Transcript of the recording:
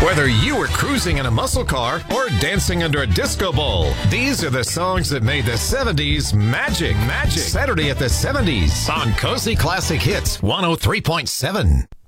Whether you were cruising in a muscle car or dancing under a disco ball, these are the songs that made the 70s magic. Saturday at the 70s on Cozy Classic Hits 103.7.